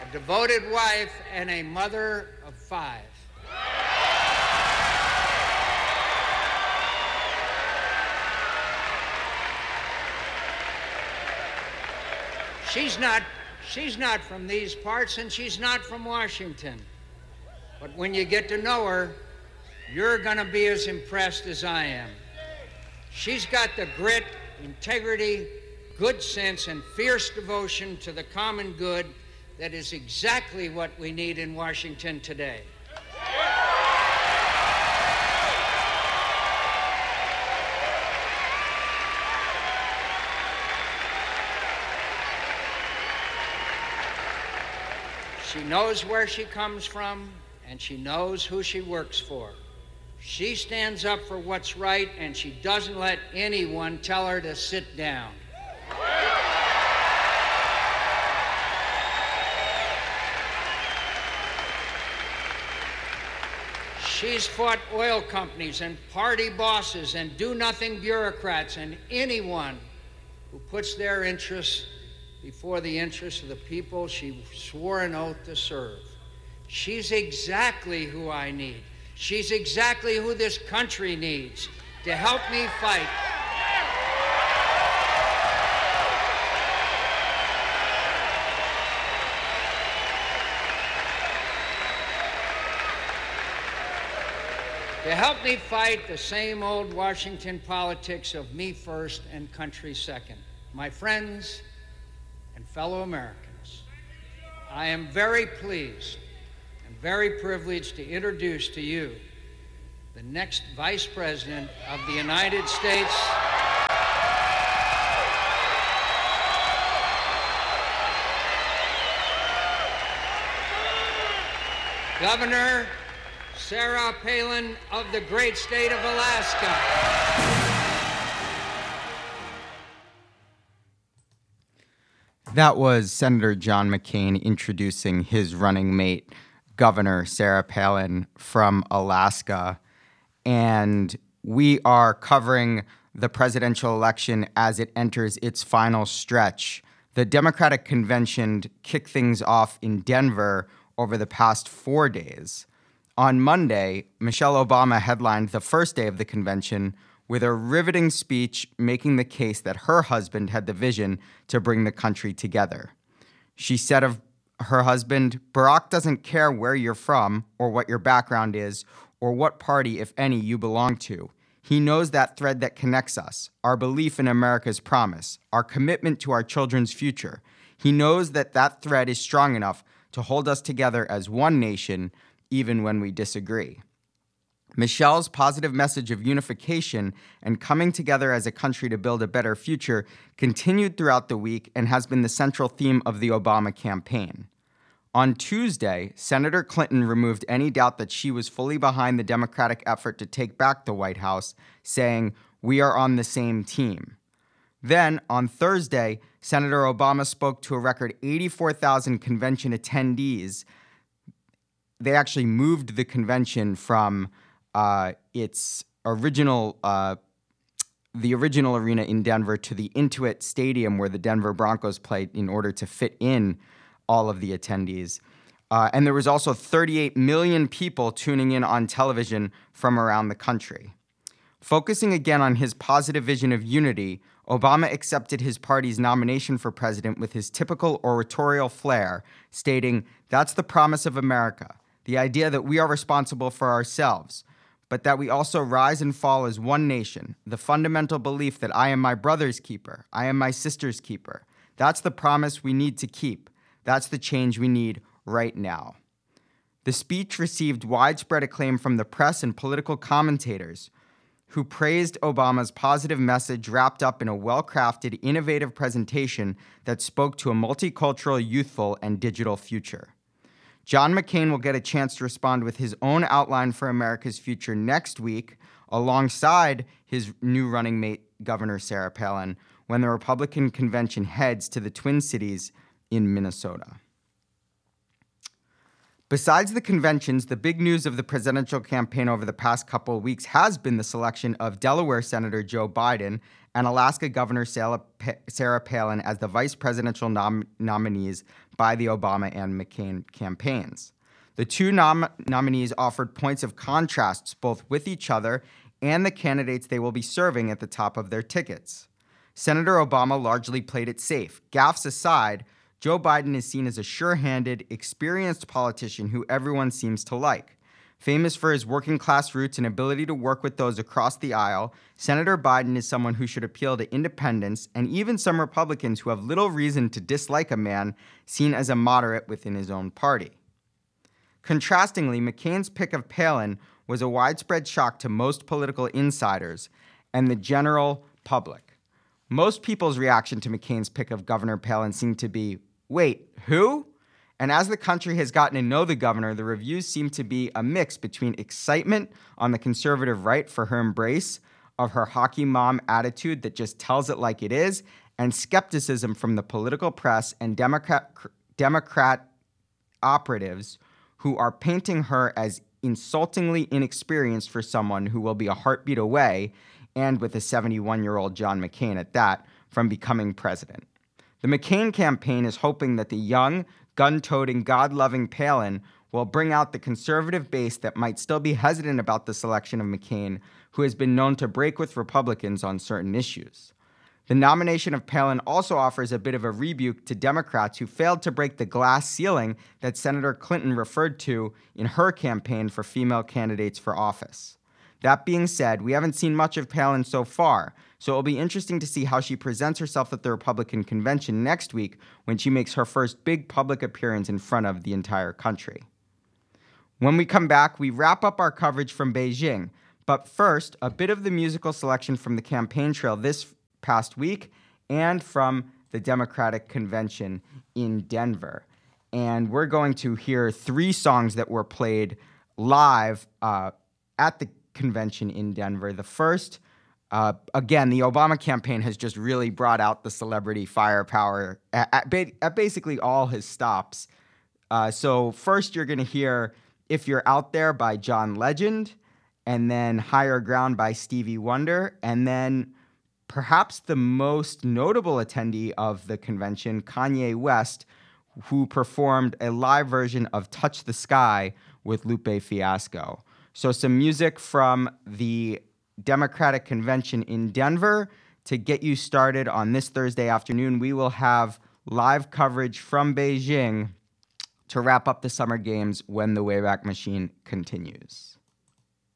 a devoted wife, and a mother of 5. She's not from these parts, and she's not from Washington. But when you get to know her, you're going to be as impressed as I am. She's got the grit, integrity, good sense, and fierce devotion to the common good that is exactly what we need in Washington today. She knows where she comes from, and she knows who she works for. She stands up for what's right, and she doesn't let anyone tell her to sit down. She's fought oil companies and party bosses and do-nothing bureaucrats and anyone who puts their interests before the interests of the people she swore an oath to serve. She's exactly who I need. She's exactly who this country needs to help me fight. To help me fight the same old Washington politics of me first and country second. My friends and fellow Americans, I am very pleased and very privileged to introduce to you the next Vice President of the United States, Governor Sarah Palin of the great state of Alaska. That was Senator John McCain introducing his running mate, Governor Sarah Palin from Alaska. And we are covering the presidential election as it enters its final stretch. The Democratic Convention kicked things off in Denver over the past 4 days. On Monday, Michelle Obama headlined the first day of the convention with a riveting speech making the case that her husband had the vision to bring the country together. She said of her husband, "Barack doesn't care where you're from or what your background is or what party, if any, you belong to. He knows that thread that connects us, our belief in America's promise, our commitment to our children's future. He knows that that thread is strong enough to hold us together as one nation, even when we disagree." Michelle's positive message of unification and coming together as a country to build a better future continued throughout the week and has been the central theme of the Obama campaign. On Tuesday, Senator Clinton removed any doubt that she was fully behind the Democratic effort to take back the White House, saying, "We are on the same team." Then, on Thursday, Senator Obama spoke to a record 84,000 convention attendees. They actually moved the convention from its original, the original arena in Denver to the Intuit Stadium where the Denver Broncos played in order to fit in all of the attendees. And there was also 38 million people tuning in on television from around the country. Focusing again on his positive vision of unity, Obama accepted his party's nomination for president with his typical oratorial flair, stating, "That's the promise of America, the idea that we are responsible for ourselves, but that we also rise and fall as one nation, the fundamental belief that I am my brother's keeper, I am my sister's keeper. That's the promise we need to keep. That's the change we need right now." The speech received widespread acclaim from the press and political commentators, who praised Obama's positive message wrapped up in a well-crafted, innovative presentation that spoke to a multicultural, youthful, and digital future. John McCain will get a chance to respond with his own outline for America's future next week, alongside his new running mate, Governor Sarah Palin, when the Republican convention heads to the Twin Cities in Minnesota. Besides the conventions, the big news of the presidential campaign over the past couple of weeks has been the selection of Delaware Senator Joe Biden and Alaska Governor Sarah Palin as the vice presidential nominees by the Obama and McCain campaigns. The two nominees offered points of contrasts both with each other and the candidates they will be serving at the top of their tickets. Senator Obama largely played it safe. Gaffes aside, Joe Biden is seen as a sure-handed, experienced politician who everyone seems to like. Famous for his working-class roots and ability to work with those across the aisle, Senator Biden is someone who should appeal to independents and even some Republicans who have little reason to dislike a man seen as a moderate within his own party. Contrastingly, McCain's pick of Palin was a widespread shock to most political insiders and the general public. Most people's reaction to McCain's pick of Governor Palin seemed to be, wait, who? And as the country has gotten to know the governor, the reviews seem to be a mix between excitement on the conservative right for her embrace of her hockey mom attitude that just tells it like it is, and skepticism from the political press and Democrat operatives who are painting her as insultingly inexperienced for someone who will be a heartbeat away, and with a 71-year-old John McCain at that, from becoming president. The McCain campaign is hoping that the young, gun-toting, God-loving Palin will bring out the conservative base that might still be hesitant about the selection of McCain, who has been known to break with Republicans on certain issues. The nomination of Palin also offers a bit of a rebuke to Democrats who failed to break the glass ceiling that Senator Clinton referred to in her campaign for female candidates for office. That being said, we haven't seen much of Palin so far, so it will be interesting to see how she presents herself at the Republican convention next week when she makes her first big public appearance in front of the entire country. When we come back, we wrap up our coverage from Beijing, but first, a bit of the musical selection from the campaign trail this past week and from the Democratic convention in Denver. And we're going to hear 3 songs that were played live at the convention in Denver. The first, again, the Obama campaign has just really brought out the celebrity firepower at basically all his stops. So first you're going to hear If You're Out There by John Legend, and then Higher Ground by Stevie Wonder, and then perhaps the most notable attendee of the convention, Kanye West, who performed a live version of Touch the Sky with Lupe Fiasco. So some music from the Democratic convention in Denver to get you started on this Thursday afternoon. We will have live coverage from Beijing to wrap up the summer games when the Wayback Machine continues.